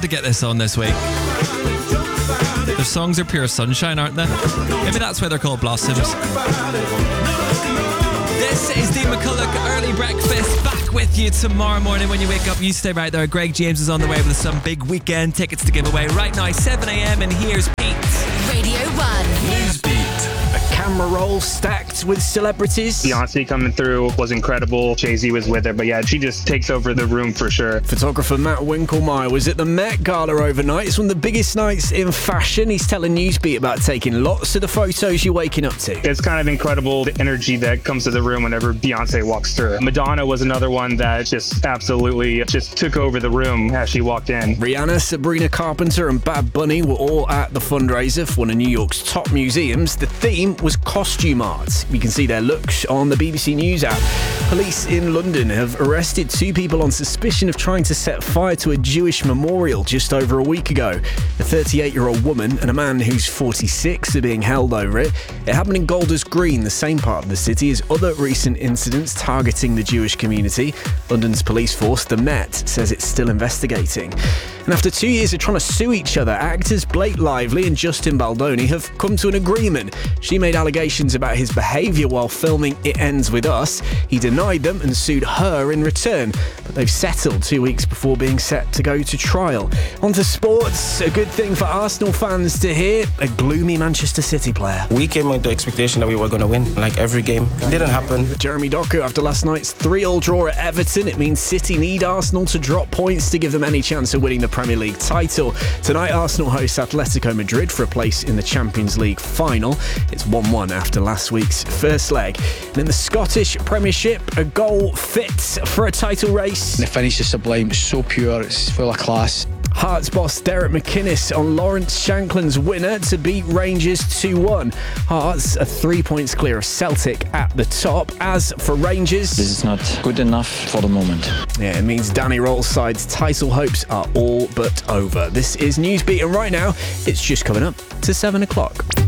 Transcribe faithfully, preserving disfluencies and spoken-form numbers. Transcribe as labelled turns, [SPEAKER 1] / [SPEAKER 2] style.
[SPEAKER 1] to get this on this week. Their songs are pure sunshine, aren't they? Maybe that's why they're called Blossoms. This is Dean McCulloch, Early Breakfast, back with you tomorrow morning when you wake up. You stay right there. Greg James is on the way with some big weekend tickets to give away right now, seven a.m. and here's Pete.
[SPEAKER 2] Radio one.
[SPEAKER 3] Newsbeat. A camera roll stacked with celebrities.
[SPEAKER 4] Beyonce coming through was incredible. Jay-Z was with her, but yeah, she just takes over the room for sure.
[SPEAKER 3] Photographer Matt Winkelmeyer was at the Met Gala overnight. It's one of the biggest nights in fashion. He's telling Newsbeat about taking lots of the photos you're waking up to.
[SPEAKER 4] It's kind of incredible the energy that comes to the room whenever Beyonce walks through. Madonna was another one that just absolutely just took over the room as she walked in.
[SPEAKER 3] Rihanna, Sabrina Carpenter and Bad Bunny were all at the fundraiser for one of New York's top museums. The theme was costume art. You can see their looks on the B B C News app. Police in London have arrested two people on suspicion of trying to set fire to a Jewish memorial just over a week ago. A thirty-eight-year-old woman and a man who's forty-six are being held over it. It happened in Golders Green, the same part of the city as other recent incidents targeting the Jewish community. London's police force, the Met, says it's still investigating. And after two years of trying to sue each other, actors Blake Lively and Justin Baldoni have come to an agreement. She made allegations about his behaviour while filming It Ends With Us. He denied them and sued her in return, but they've settled two weeks before being set to go to trial. On to sports. A good thing for Arsenal fans to hear. A gloomy Manchester City player.
[SPEAKER 5] We came with the expectation that we were going to win, like every game. It didn't happen.
[SPEAKER 3] Jeremy Doku, after last night's three-all draw at Everton, it means City need Arsenal to drop points to give them any chance of winning the Premier League title. Tonight, Arsenal hosts Atletico Madrid for a place in the Champions League final. It's one one after last week's first leg. And in the Scottish Premiership, a goal fit for a title race.
[SPEAKER 6] The finish is sublime, it's so pure, it's full of class.
[SPEAKER 3] Hearts boss Derek McInnes on Lawrence Shankland's winner to beat Rangers two one. Hearts are three points clear of Celtic at the top. As for Rangers,
[SPEAKER 7] this is not good enough for the moment.
[SPEAKER 3] Yeah, it means Danny Roll's side's title hopes are all but over. This is Newsbeat, and right now it's just coming up to seven o'clock.